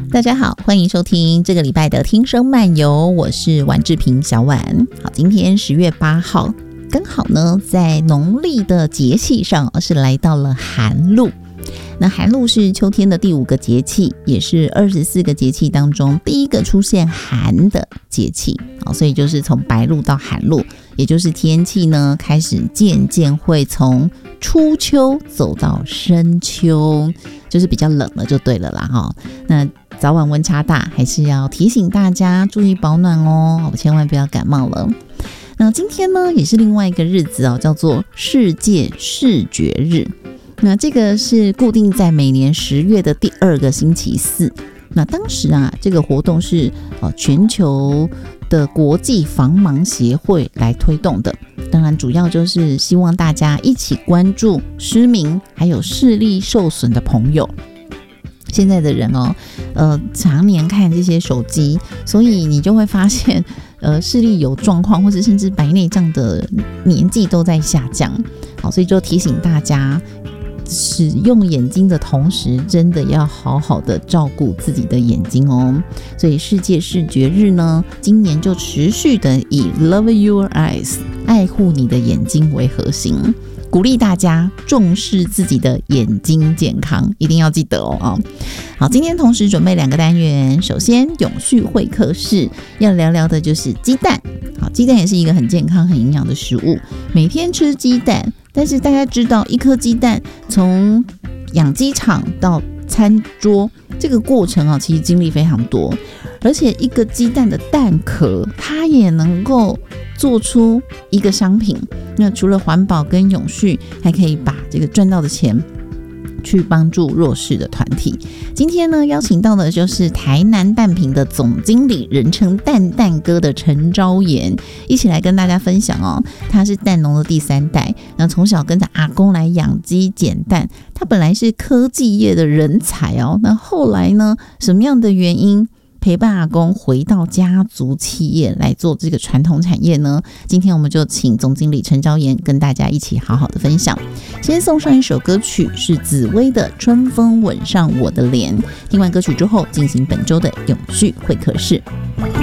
大家好，欢迎收听这个礼拜的听声漫游，我是婉志平小婉。好，今天10月8号，刚好呢在农历的节气上是来到了寒露。那寒露是秋天的第5个节气，也是24个节气当中第一个出现寒的节气。好，所以就是从白露到寒露，也就是天气呢开始渐渐会从初秋走到深秋，就是比较冷了就对了啦。那早晚温差大，还是要提醒大家注意保暖哦，千万不要感冒了。那今天呢也是另外一个日子叫做世界视觉日。那这个是固定在每年10月的第2个星期四。那当时这个活动是全球的国际防盲协会来推动的，当然主要就是希望大家一起关注失明还有视力受损的朋友。现在的人常年看这些手机，所以你就会发现视力有状况，或者甚至白内障的年纪都在下降。好，所以就提醒大家使用眼睛的同时，真的要好好的照顾自己的眼睛哦。所以世界视觉日呢，今年就持续的以 Love Your Eyes 爱护你的眼睛为核心，鼓励大家重视自己的眼睛健康，一定要记得哦。好，今天同时准备2个单元，首先永续会客室要聊聊的就是鸡蛋。好，鸡蛋也是一个很健康很营养的食物，每天吃鸡蛋，但是大家知道一颗鸡蛋从养鸡场到餐桌这个过程其实经历非常多，而且一个鸡蛋的蛋壳它也能够做出一个商品。那除了环保跟永续，还可以把这个赚到的钱去帮助弱势的团体。今天呢，邀请到的就是台南蛋品的总经理，人称蛋蛋哥的陈昭言，一起来跟大家分享他是蛋农的第3代，那从小跟着阿公来养鸡捡蛋，他本来是科技业的人才那后来呢，什么样的原因陪伴阿公回到家族企业来做这个传统产业呢？今天我们就请总经理陈昭言跟大家一起好好的分享。先送上一首歌曲，是紫薇的《春风吻上我的脸》。听完歌曲之后，进行本周的永续会客室。